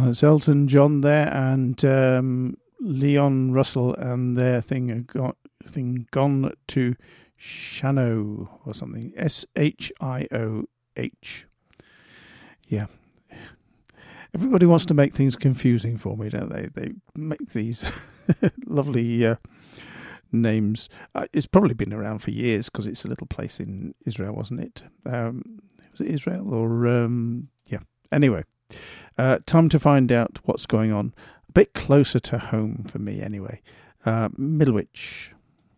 It's Elton John there, and Leon Russell and their thing Gone to Shano or something. Shioh. Yeah. Everybody wants to make things confusing for me, don't they? They make these lovely names. It's probably been around for years because it's a little place in Israel, wasn't it? Was it Israel or yeah? Anyway, time to find out what's going on. A bit closer to home for me, anyway. Middlewich.